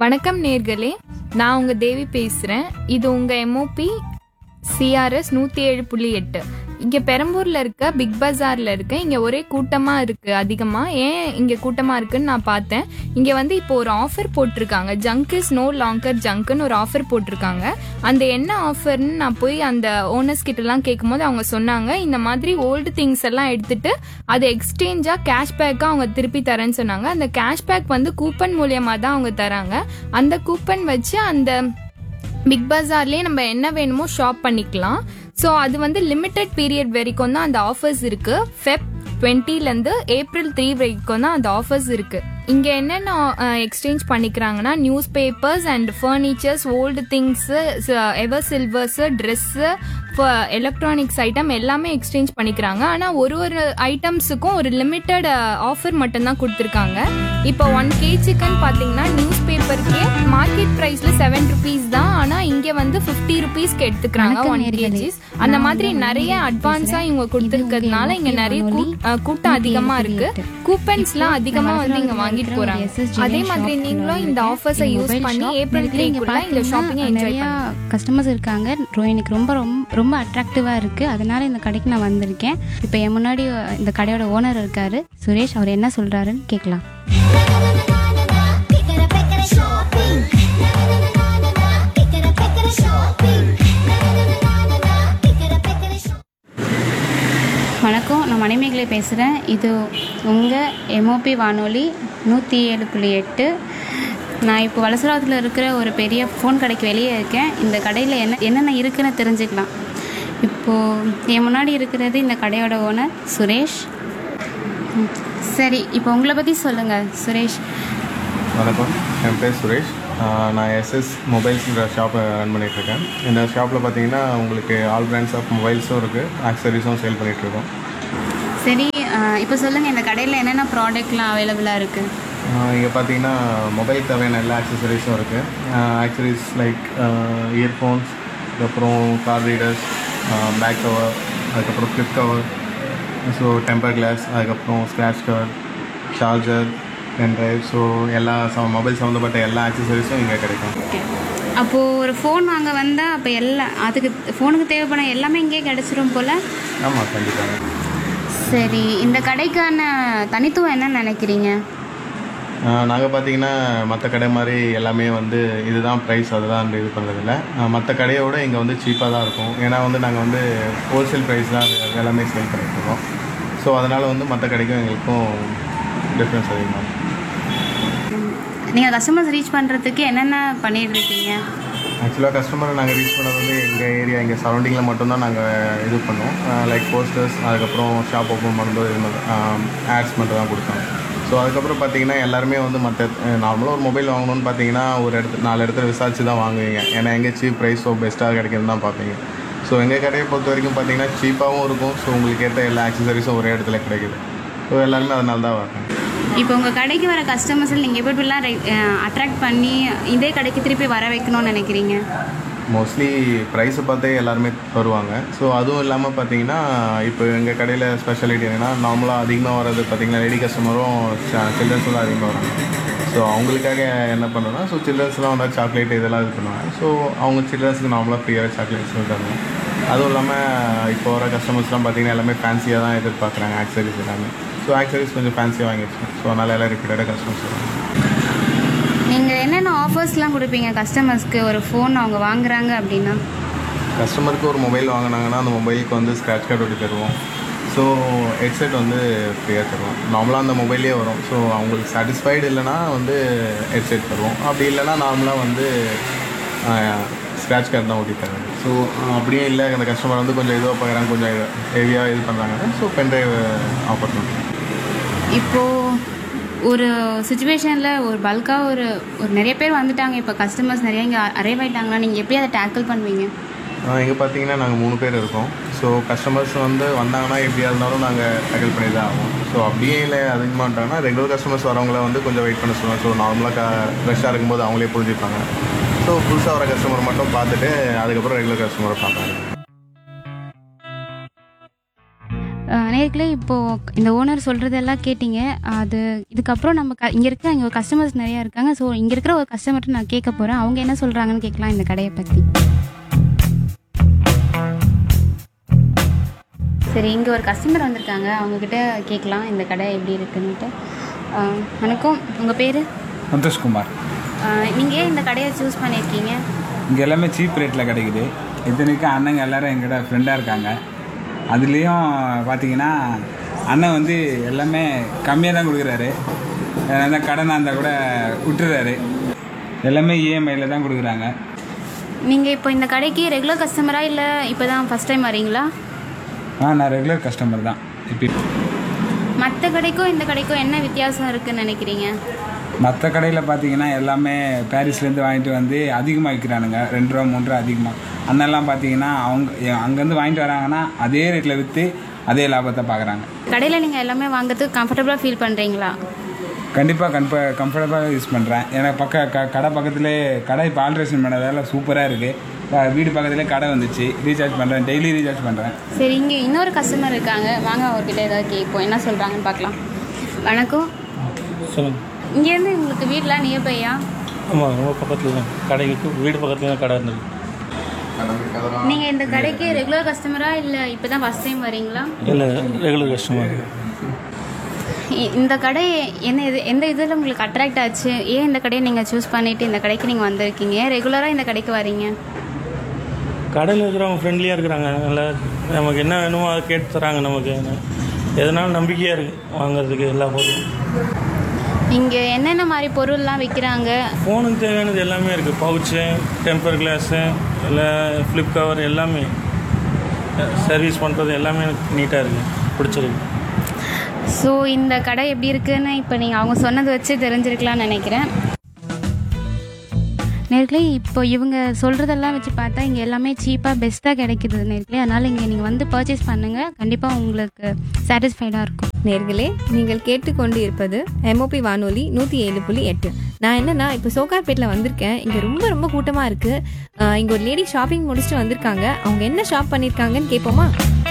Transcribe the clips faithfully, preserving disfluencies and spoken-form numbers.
வணக்கம் நேர்களே, நான் உங்க தேவி பேசுறேன். இது உங்க எம்ஓபி சிஆர்எஸ் நூத்தி ஏழு புள்ளி எட்டு. இங்க பெரம்பூர்ல இருக்க பிக் பஜார்ல இருக்க இங்க ஒரே கூட்டமா இருக்கு. அதிகமா ஏன் இங்க கூட்டமா இருக்குன்னு நான் பார்த்தேன். இங்க வந்து இப்போ ஒரு ஆஃபர் போட்டிருக்காங்க. ஜங்க் இஸ் நோ லாங்கர் ஜங்க்னு ஒரு ஆஃபர் போட்டிருக்காங்க. அந்த என்ன ஆஃபர்னு நான் போய் அந்த ஓனர்ஸ் கிட்ட எல்லாம் கேட்கும் போது அவங்க சொன்னாங்க, இந்த மாதிரி ஓல்டு திங்ஸ் எல்லாம் எடுத்துட்டு அது எக்ஸ்சேஞ்சா கேஷ்பேக்கா அவங்க திருப்பி தரேன்னு சொன்னாங்க. அந்த கேஷ்பேக் வந்து கூப்பன் மூலியமா தான் அவங்க தராங்க. அந்த கூப்பன் வச்சு அந்த பிக் பஜார்லயே நம்ம என்ன வேணுமோ ஷாப் பண்ணிக்கலாம். ஸோ அது வந்து லிமிடெட் பீரியட் வரைக்கும் தான் அந்த ஆஃபர்ஸ் இருக்கு. ஃபெப் டுவெண்ட்டிலேருந்து ஏப்ரல் த்ரீ வரைக்கும் தான் அந்த ஆஃபர்ஸ் இருக்கு. இங்க என்னென்ன exchange பண்ணிக்கிறாங்கன்னா, news papers and furnitures, old things, ever silvers, dress, electronics item எல்லாமே எக்ஸ்சேஞ்ச் பண்ணிக்கிறாங்க. ஆனா ஒரு ஒரு ஐட்டம்ஸுக்கும் ஒரு லிமிட்டட் ஆஃபர் மட்டும் தான் கொடுத்துருக்காங்க. இப்போ ஒன் கே சிக்கன் பாத்தீங்கன்னா நியூஸ் பேப்பருக்கே மார்க்கெட் பிரைஸ்ல செவன் ருபீஸ் தான், ஆனா இங்க வந்து பிப்டி ருபீஸ்க்கு எடுத்துக்கிறாங்க ஒன் கேஜிஸ். அந்த மாதிரி நிறைய அட்வான்ஸா இவங்க கொடுத்துருக்கிறதுனால இங்க நிறைய கூட்டம் அதிகமா இருக்கு. கூப்பன்ஸ்லாம் அதிகமா வந்து இங்க வாங்கிட்டு போறாங்க. அதே மாதிரி நீங்களும் இந்த ஆஃபர்ஸை யூஸ் பண்ணி ஏப்ரல் த்ரீக்குள்ள இந்த ஷாப்பிங்கை என்ஜாய் பண்ணுங்க. கஸ்டமர்ஸ் இருக்காங்க. எனக்கு ரொம்ப ரொம்ப ரொம்ப அட்ராக்டிவா இருக்கு. அதனால இந்த கடைக்கு நான் வந்திருக்கேன். இப்போ என் முன்னாடி இந்த கடையோட ஓனர் இருக்காரு சுரேஷ். அவர் என்ன சொல்றாருன்னு கேட்கலாம். வணக்கம், நான் மணிமேகலை பேசுகிறேன். இது உங்கள் எம்ஓபி வானொலி நூற்றி ஏழு புள்ளி எட்டு. நான் இப்போ வலசராவத்தில் இருக்கிற ஒரு பெரிய ஃபோன் கடைக்கு வெளியே இருக்கேன். இந்த கடையில் என்ன என்னென்ன இருக்குன்னு தெரிஞ்சுக்கலாம். இப்போது என் முன்னாடி இருக்கிறது இந்த கடையோட ஓனர் சுரேஷ். சரி, இப்போ உங்களை பற்றி சொல்லுங்கள் சுரேஷ். வணக்கம், என் பேர் சுரேஷ். நான் எஸ்எஸ் மொபைல்ஸ்ன்ற ஷாப்பை ரன் பண்ணிகிட்ருக்கேன். இந்த ஷாப்பில் பார்த்தீங்கன்னா உங்களுக்கு ஆல் பிராண்ட்ஸ் ஆஃப் மொபைல்ஸும் இருக்குது, ஆக்சசரிஸும் சேல் பண்ணிகிட்ருக்கோம். சரி, இப்போ சொல்லுங்கள், இந்த கடையில் என்னென்ன ப்ராடக்ட்லாம் அவைலபிளாக இருக்குது? இங்கே பார்த்தீங்கன்னா மொபைல் தேவையான எல்லா ஆக்சசரிஸும் இருக்குது. ஆக்சசரிஸ் லைக் இயர்ஃபோன்ஸ், அதுக்கப்புறம் கார்ட் ரீடர்ஸ், பேக் கவர், அதுக்கப்புறம் flip cover, so temper glass, அதுக்கப்புறம் scratch cover, charger, pen drive, so எல்லா ச மொபைல் சம்மந்தப்பட்ட எல்லா ஆக்சசரிஸும் இங்கே கிடைக்கும். ஓகே, அப்போது ஒரு ஃபோன் வாங்க வந்தால் அப்போ எல்லா அதுக்கு ஃபோனுக்கு தேவைப்பட எல்லாமே இங்கே கிடச்சிரும் போல்? ஆமாம், கண்டிப்பாக. சரி, இந்த கடைக்கான தனித்துவம் என்னன்னு நினைக்கிறீங்க? நாங்கள் பார்த்தீங்கன்னா மற்ற கடை மாதிரி எல்லாமே வந்து இதுதான் ப்ரைஸ் அதுதான் இது பண்ணுறதில்ல. மற்ற கடையோட இங்கே வந்து சீப்பாக தான் இருக்கும். ஏன்னா வந்து நாங்கள் வந்து ஹோல்சேல் ப்ரைஸ் தான் எல்லாமே சேல் பண்ணிட்டுருக்கோம். ஸோ அதனால் வந்து மற்ற கடைக்கும் எங்களுக்கும் டிஃப்ரென்ஸ் அதிகமாக இருக்கும். நீங்கள் கஸ்டமர்ஸ் ரீச் பண்ணுறதுக்கு என்னென்ன பண்ணிட்டு இருக்கீங்க? ஆக்சுவலாக கஸ்டமரை நாங்கள் ரீச் பண்ணது வந்து எங்கள் ஏரியா, எங்கள் சரௌண்டிங்கில் மட்டும்தான் நாங்கள் இது பண்ணுவோம். லைக் போஸ்டர்ஸ், அதுக்கப்புறம் ஷாப் ஓப்பன் பண்ணும்போது இது மாதிரி ஆட்ஸ் மட்டும் தான் கொடுத்தோம். ஸோ அதுக்கப்புறம் பார்த்தீங்கன்னா எல்லாருமே வந்து மற்ற நார்மலாக ஒரு மொபைல் வாங்கணும்னு பார்த்தீங்கன்னா ஒரு இடத்து நாலு இடத்துல விசாரிச்சு தான் வாங்குவீங்க. ஏன்னா எங்கே சீப் ப்ரைஸ் ஸோ பெஸ்ட்டாக கிடைக்குதுன்னு தான் பார்ப்பீங்க. ஸோ எங்கள் கடையை பொறுத்த வரைக்கும் பார்த்தீங்கன்னா சீப்பாகவும் இருக்கும். ஸோ உங்களுக்கு ஏற்ற எல்லா ஆக்சசரிஸும் ஒரே இடத்துல கிடைக்குது. ஸோ எல்லாருமே அதனால தான் வராங்க. இப்போ உங்கள் கடைக்கு வர கஸ்டமர்ஸில் நீங்கள் எப்படிலாம் அட்ராக்ட் பண்ணி இதே கடைக்கு திருப்பி வர வைக்கணும்னு நினைக்கிறீங்க? மோஸ்ட்லி ப்ரைஸை பார்த்தே எல்லாருமே வருவாங்க. ஸோ அதுவும் இல்லாமல் பார்த்தீங்கன்னா இப்போ எங்கள் கடையில் ஸ்பெஷாலிட்டி என்னென்னா, நார்மலாக அதிகமாக வர்றது பார்த்தீங்கன்னா லேடி கஸ்டமரும் சில்ட்ரன்ஸும் தான் அதிகமாக வராங்க. ஸோ அவங்களுக்காக என்ன பண்ணுறோன்னா, ஸோ சில்ட்ரன்ஸ்லாம் வந்தால் சாக்லேட் இதெல்லாம் இது பண்ணுவாங்க. ஸோ அவங்க சில்ட்ரன்ஸுக்கு நார்மலாக ஃப்ரீயாக சாக்லேட்ஸ் தருவாங்க. அதுவும் இல்லாமல் இப்போ வர கஸ்டமர்ஸ்லாம் பார்த்தீங்கன்னா எல்லாமே ஃபேன்சியாக தான் எதிர்பார்க்குறாங்க ஆக்சசரிஸ் எல்லாமே. ஸோ ஆக்சசரிஸ் கொஞ்சம் ஃபேன்சியாக வாங்கிடுச்சு. ஸோ அதனால் எல்லாம் ரிப்பீட்டடாக கஸ்டமர்ஸ் வருவாங்க. நீங்கள் என்னென்ன ஆஃபர்ஸ்லாம் கொடுப்பீங்க கஸ்டமர்ஸ்க்கு ஒரு ஃபோன் அவங்க வாங்குறாங்க அப்படின்னா? கஸ்டமருக்கு ஒரு மொபைல் வாங்கினாங்கன்னா அந்த மொபைலுக்கு வந்து ஸ்க்ராட்ச் கார்டு ஒட்டி தருவோம். ஸோ ஹெட்செட் வந்து ஃப்ரீயாக தருவோம். நார்மலாக அந்த மொபைலே வரும். ஸோ அவங்களுக்கு சாட்டிஸ்ஃபைடு இல்லைனா வந்து ஹெட்செட் தருவோம். அப்படி இல்லைனா நார்மலாக வந்து ஸ்க்ராட்ச் கார்டு தான் ஒட்டி தருவாங்க. ஸோ அப்படியே இல்லை, அந்த கஸ்டமர் வந்து கொஞ்சம் இதுவாக பார்க்குறாங்க, கொஞ்சம் ஹெவியாக இது பண்ணுறாங்கன்னா ஸோ பென்ட்ரைவ் ஆஃபர் பண்ணுறோம். இப்போது ஒரு சுச்சுவேஷனில் ஒரு பல்காக ஒரு ஒரு நிறைய பேர் வந்துட்டாங்க, இப்போ கஸ்டமர்ஸ் நிறைய இங்கே அரைவ் ஆகிட்டாங்கன்னா நீங்கள் எப்படி அதை டேக்கிள் பண்ணுவீங்க? இங்கே பார்த்தீங்கன்னா நாங்கள் மூணு பேர் இருக்கோம். ஸோ கஸ்டமர்ஸ் வந்து வந்தாங்கன்னா எப்படியா இருந்தாலும் நாங்கள் டேக்கிள் பண்ணி தான் ஆகும். ஸோ அப்படியே இல்லை அதிகமாக வந்துட்டாங்கன்னா ரெகுலர் கஸ்டமர்ஸ் வரவங்கள வந்து கொஞ்சம் வெயிட் பண்ண சொல்லுவோம். ஸோ நார்மலாக க ஃப்ரெஷ்ஷாக இருக்கும்போது அவங்களே புரிஞ்சுப்பாங்க. ஸோ புதுசாக வர கஸ்டமர் மட்டும் பார்த்துட்டு அதுக்கப்புறம் ரெகுலர் கஸ்டமரை பார்ப்பாங்க. நேர்களே இப்போது இந்த ஓனர் சொல்கிறதெல்லாம் கேட்டிங்க. அது இதுக்கப்புறம் நம்ம க இங்கே இருக்க இங்கே கஸ்டமர்ஸ் நிறையா இருக்காங்க. ஸோ இங்கே இருக்கிற ஒரு கஸ்டமர்கிட்ட நான் கேட்க போகிறேன். அவங்க என்ன சொல்கிறாங்கன்னு கேட்கலாம் இந்த கடையை பற்றி. சரி, இங்கே ஒரு கஸ்டமர் வந்திருக்காங்க. அவங்கக்கிட்ட கேட்கலாம் இந்த கடை எப்படி இருக்குன்னுட்டு. வணக்கம், உங்கள் பேர்? சந்தோஷ்குமார். நீங்கள் ஏன் இந்த கடையை சூஸ் பண்ணியிருக்கீங்க? இங்கே எல்லாமே சீப் ரேட்டில் கிடைக்குது. இத்தனைக்கும் அண்ணங்க எல்லோரும் எங்கிட்ட ஃப்ரெண்டாக இருக்காங்க. அதுலேயும் பார்த்தீங்கன்னா அண்ணன் வந்து எல்லாமே கம்மியாக தான் கொடுக்குறாரு. எதாவது கடனாக இருந்தால் கூட விட்டுறாரு. எல்லாமே இஎம்ஐயில் தான் கொடுக்குறாங்க. நீங்கள் இப்போ இந்த கடைக்கு ரெகுலர் கஸ்டமரா இல்லை இப்போ தான் ஃபஸ்ட் டைம் வரீங்களா? ஆ, நான் ரெகுலர் கஸ்டமர் தான். இப்போ மற்ற கடைக்கும் இந்த கடைக்கும் என்ன வித்தியாசம் இருக்குதுன்னு நினைக்கிறீங்க? மற்ற கடையில் பார்த்தீங்கன்னா எல்லாமே பாரிஸ்லேருந்து வாங்கிட்டு வந்து அதிகமாக விற்கிறானுங்க. ரெண்டு ரூபா மூணு ரூபா அதிகமாக. அண்ணெல்லாம் பார்த்தீங்கன்னா அவங்க அங்கேருந்து வாங்கிட்டு வராங்கன்னா அதே ரேட்டில் விற்று அதே லாபத்தை பார்க்குறாங்க. கடையில் நீங்கள் எல்லாமே வாங்குறதுக்கு கம்ஃபர்டபுளாக ஃபீல் பண்ணுறீங்களா? கண்டிப்பாக கம்ப கம்ஃபர்டபுளாக யூஸ் பண்ணுறேன். எனக்கு பக்க க கடை பக்கத்துலேயே கடை இப்போ ஆல்ட்ரேஷன் பண்ணதால சூப்பராக இருக்குது. வீடு பக்கத்துலேயே கடை வந்துச்சு. ரீசார்ஜ் பண்ணுறேன், டெய்லி ரீசார்ஜ் பண்ணுறேன். சரி, இங்கே இன்னொரு கஸ்டமர் இருக்காங்க. வாங்க அவர்கிட்ட ஏதாவது கேட்போம், என்ன சொல்கிறாங்கன்னு பார்க்கலாம். வணக்கம், சொல்லுங்கள். இங்கேருந்து உங்களுக்கு வீட்டில் நியர்பையா? ஆமாம், ரொம்ப பக்கத்தில் தான். கடைக்கு வீடு பக்கத்தில் தான் கடை இருந்தது. நீங்கள் இந்த கடைக்கு ரெகுலர் கஸ்டமரா இல்லை இப்போ தான் ஃபஸ்ட் டைம் வரீங்களா? இல்லை, ரெகுலர் கஸ்டமர். இந்த கடை என்ன இது எந்த இதில் உங்களுக்கு அட்ராக்ட் ஆச்சு? ஏன் இந்த கடையை நீங்கள் சூஸ் பண்ணிவிட்டு இந்த கடைக்கு நீங்கள் வந்திருக்கீங்க? ரெகுலராக இந்த கடைக்கு வரீங்க? கடையில் இருக்கிறவங்க ஃப்ரெண்ட்லியாக இருக்கிறாங்க. நல்லா நமக்கு என்ன வேணுமோ அதை கேட்டு தராங்க. நமக்கு எதனாலும் நம்பிக்கையாக இருக்குது வாங்குறதுக்கு எல்லா பொருளும். இங்கே என்னென்ன மாதிரி பொருள்லாம் விற்கிறாங்க? ஃபோனுக்கு தேவையானது எல்லாமே இருக்குது. பவுச்சு, டெம்பர் கிளாஸு, இல்லை ஃப்ளிப் கவர் எல்லாமே சர்வீஸ் பண்ணுறது எல்லாமே எனக்கு நீட்டாக இருக்குது, பிடிச்சிருக்கு. ஸோ இந்த கடை எப்படி இருக்குன்னு இப்போ நீங்கள் அவங்க சொன்னதை வச்சு தெரிஞ்சிருக்கலாம்னு நினைக்கிறேன். நேர்களே, இப்போ இவங்க சொல்கிறதெல்லாம் வச்சு பார்த்தா இங்கே எல்லாமே சீப்பாக பெஸ்ட்டாக கிடைக்குது நேர்களே. அதனால் இங்கே நீங்கள் வந்து பர்ச்சேஸ் பண்ணுங்கள், கண்டிப்பாக உங்களுக்கு சாட்டிஸ்ஃபைடாக இருக்கும். நேர்களே, நீங்கள் கேட்டுக்கொண்டு இருப்பது எம்ஓபி வானொலி நூற்றி ஏழு புள்ளி எட்டு. நான் என்னன்னா இப்போ சோகார்பேட்டில் வந்திருக்கேன். இங்கே ரொம்ப ரொம்ப கூட்டமாக இருக்குது. இங்கே ஒரு லேடி ஷாப்பிங் முடிச்சுட்டு வந்திருக்காங்க. அவங்க என்ன ஷாப் பண்ணியிருக்காங்கன்னு கேட்போமா?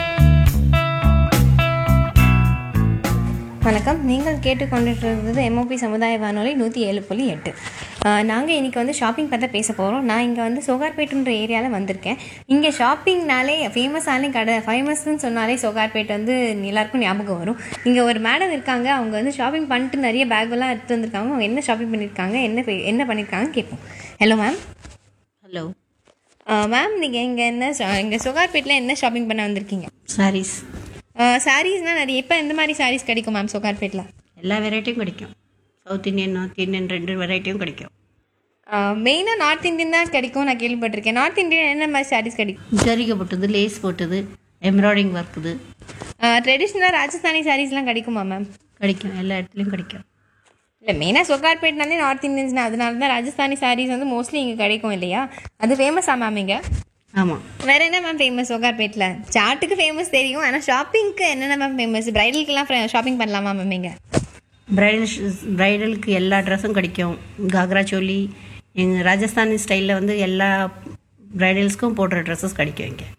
வணக்கம், நீங்கள் கேட்டுக்கொண்டிருக்கிறது எம்ஓபி சமுதாய வானொலி நூற்றி ஏழு புள்ளி எட்டு. நாங்கள் இன்றைக்கி வந்து ஷாப்பிங் பற்றி பேச போகிறோம். நான் இங்கே வந்து சோகார்பேட்டுன்ற ஏரியாவில் வந்திருக்கேன். இங்கே ஷாப்பிங்னாலே ஃபேமஸான கடை, ஃபேமஸ்ன்னு சொன்னாலே சோகார்பேட் வந்து எல்லாருக்கும் ஞாபகம் வரும். இங்கே ஒரு மேடம் இருக்காங்க. அவங்க வந்து ஷாப்பிங் பண்ணிட்டு நிறைய பேக்கெல்லாம் எடுத்து வந்திருக்காங்க. அவங்க என்ன ஷாப்பிங் பண்ணியிருக்காங்க, என்ன என்ன பண்ணியிருக்காங்கன்னு கேட்போம். Hello ma'am. ஹலோ மேம், நீங்கள் இங்கே என்ன இங்கே சோகார்பேட்டில் என்ன ஷாப்பிங் பண்ண வந்திருக்கீங்க? சாரீஸ். சாரீஸ்னால் நிறைய இப்போ எந்த மாதிரி சாரீஸ் கிடைக்கும் மேம் சோகார்பேட்டில்? எல்லா வெரைட்டியும் கிடைக்கும். சவுத் இந்தியன், நார்த் இந்தியன் ரெண்டு வெரைட்டியும் கிடைக்கும். மெயினாக நார்த் இந்தியன் தான் கிடைக்கும் நான் கேள்விப்பட்டிருக்கேன். நார்த் இந்தியன் என்ன மாதிரி சாரீஸ் கிடைக்கும்? ஜரிகை போட்டது, லேஸ் போட்டது, எம்ப்ராய்டிங் ஒர்க்குது. ட்ரெடிஷ்னலாக ராஜஸ்தானி சாரீஸ்லாம் கிடைக்குமா மேம்? கிடைக்கும், எல்லா இடத்துலையும் கிடைக்கும். இல்லை, மெயினாக சோகார்பேட்னாலே நார்த் இந்தியன்ஸ்னா அதனால தான் ராஜஸ்தானி சாரீஸ் வந்து மோஸ்ட்லி இங்கே கிடைக்கும் இல்லையா? அது ஃபேமஸா மேம் இங்கே? ஆமாம். வேறு என்ன மேம் ஃபேமஸ் சோகார்பேட்டில்? சாட்டுக்கு ஃபேமஸ் தெரியும், ஆனால் ஷாப்பிங்க்கு என்னென்ன மேம் ஃபேமஸ்? ப்ரைடலுக்குலாம் ஷாப்பிங் பண்ணலாமா மேம் இங்கே? ப்ரைடல் ப்ரைடலுக்கு எல்லா ட்ரெஸ்ஸும் கிடைக்கும். காக்ரா சோலி, எங்கள் ராஜஸ்தானி ஸ்டைலில் வந்து எல்லா ப்ரைடல்ஸ்க்கும் போடுற ட்ரெஸ்ஸஸ் கிடைக்கும் இங்கே.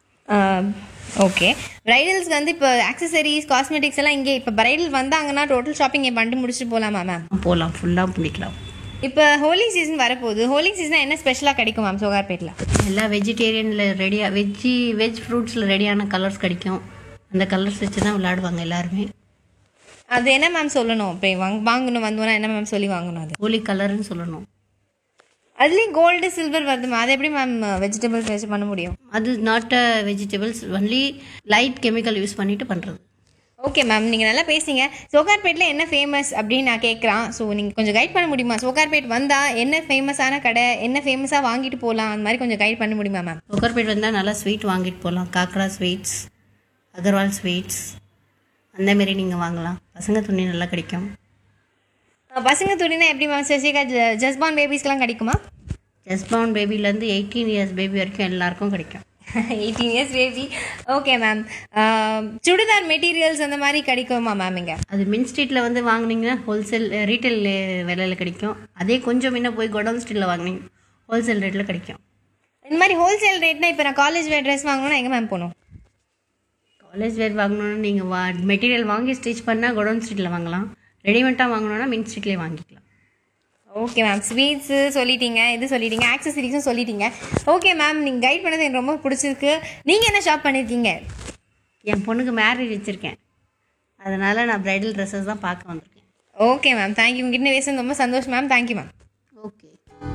ஓகே, ப்ரைடல்ஸ்க்கு வந்து இப்போ ஆக்சசரிஸ், காஸ்மெட்டிக்ஸ் எல்லாம் இங்கே இப்போ ப்ரைடல் வந்தாங்கன்னா டோட்டல் ஷாப்பிங் இங்கே பண்ணிட்டு முடிச்சுட்டு போகலாமா மேம்? போகலாம், ஃபுல்லாக பண்ணிக்கலாம். இப்போ ஹோலி சீசன் வரப்போகுது. ஹோலி சீசன் என்ன ஸ்பெஷலாக கிடைக்கும் மேம் சோகார்பேட்டில்? எல்லா வெஜிடேரியனில் ரெடியாக வெஜ்ஜி வெஜ் ஃப்ரூட்ஸில் ரெடியான கலர்ஸ் கிடைக்கும். அந்த கலர்ஸ் வச்சு தான் விளையாடுவாங்க எல்லாருமே. அது என்ன மேம் சொல்லணும்? இப்போ வாங்க வாங்கணும் வந்தோன்னா என்ன மேம் சொல்லி வாங்கணும்? அது ஹோலி கலர்னு சொல்லணும். அதுலேயும் கோல்டு சில்வர் வருதுமா, அது எப்படி மேம் வெஜிடபிள்ஸ் வச்சு பண்ண முடியும்? அது not vegetables, only light chemical use பண்ணிட்டு பண்ணுறது. ஓகே மேம், நீங்கள் நல்லா பேசுங்க. சோகார்பேட்டில் என்ன ஃபேமஸ் அப்படின்னு நான் கேட்குறான். ஸோ நீங்கள் கொஞ்சம் கைட் பண்ண முடியுமா? சோகார்பேட் வந்தால் என்ன ஃபேமஸான கடை, என்ன ஃபேமஸாக வாங்கிட்டு போகலாம், அந்த மாதிரி கொஞ்சம் கைட் பண்ண முடியுமா மேம்? சோகார்பேட் வந்தால் நல்லா ஸ்வீட் வாங்கிட்டு போகலாம். காக்ரா ஸ்வீட்ஸ், அகர்வால் ஸ்வீட்ஸ் அந்தமாரி நீங்கள் வாங்கலாம். பசங்க துணி நல்லா கிடைக்கும். பசங்க துணினா எப்படி மேம்? சசிகா ஜஸ்பான் பேபிஸ்க்கெலாம் கிடைக்குமா? ஜஸ்பான் பேபிலேருந்து எயிட்டீன் இயர்ஸ் பேபி வரைக்கும் எல்லாருக்கும் கிடைக்கும். Eighteen years baby. Okay ma'am, churidar materials அந்த மாதிரி கிடைக்குமா மேம் இங்கே? அது மின் ஸ்ட்ரீட்டில் வந்து வாங்கினீங்கன்னா ஹோல்சேல் ரீட்டைல் விலையில் கிடைக்கும். அதே கொஞ்சம் முன்ன போய் கோடவுன் ஸ்ட்ரீட்டில் வாங்கினீங்க ஹோல்சேல் ரேட்டில் கிடைக்கும். இந்த மாதிரி ஹோல்சேல் ரேட்னா இப்போ நான் காலேஜ் வேர் ட்ரெஸ் வாங்கணும்னா எங்கே மேம் போகணும்? காலேஜ் வேர் வாங்கணுன்னா நீங்கள் வா மெட்டீரியல் வாங்கி ஸ்டிச் பண்ணால் குடோன் ஸ்ட்ரீட்டில் வாங்கலாம். ரெடிமேட்டாக வாங்கணுன்னா மின் ஸ்ட்ரீட்லேயே வாங்கிக்கலாம். ஓகே மேம், ஸ்வீட்ஸு சொல்லிட்டீங்க, இது சொல்லிட்டீங்க, ஆக்சசரிஸும் சொல்லிட்டீங்க. ஓகே மேம், நீங்கள் கைட் பண்ணது எனக்கு ரொம்ப பிடிச்சிருக்கு. நீங்கள் என்ன ஷாப் பண்ணியிருக்கீங்க? என் பொண்ணுக்கு மேரேஜ் வச்சுருக்கேன், அதனால் நான் ப்ரைடல் ட்ரெஸ்ஸஸ் தான் பார்க்க வந்திருக்கேன். Okay ma'am, thank you. உங்ககிட்ட பேசுறது ரொம்ப சந்தோஷம் மேம். Thank you ma'am. ஓகே.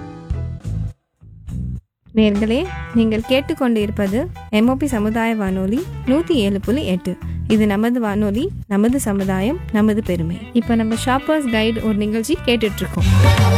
நேர்களே, நீங்கள் கேட்டுக்கொண்டு இருப்பது எம்ஓபி சமுதாய வானொலி நூற்றி ஏழு புள்ளி எட்டு. இது நமது வானொலி, நமது சமுதாயம், நமது பெருமை. இப்போ நம்ம ஷாப்பர்ஸ் கைடு ஒரு நிகழ்ச்சி கேட்டுட்ருக்கோம்.